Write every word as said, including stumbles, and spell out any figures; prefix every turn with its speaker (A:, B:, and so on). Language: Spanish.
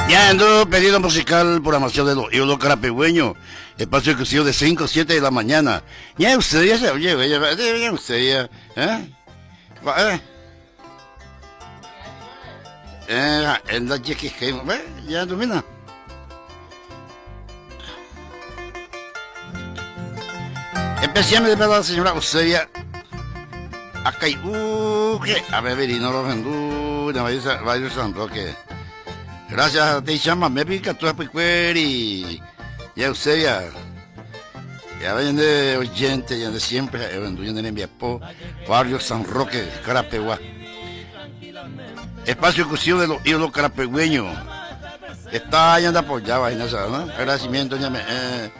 A: Ya ando pedido musical por amación de los ídolos carapegüeños. Espacio exclusivo de cinco a siete de la mañana. Ya usted ya se oye, ya, ya usted ya. ¿Eh? ¿Eh? Eh, en la que que ya domina. Especialmente para la señora Eusebia. Acá hay uh, que a ver, y no lo vendú, de varios San Roque. Gracias a ti, chama, me pica tu apicueri. Ya Eusebia. Ya vayan de oyente, ya de siempre, venduyen en mi po, barrio San Roque, Carapegua. Espacio exclusivo de los ídolos carapegüeños. Está allá anda apoyado, ¿no? Agradecimiento, ya me. Eh.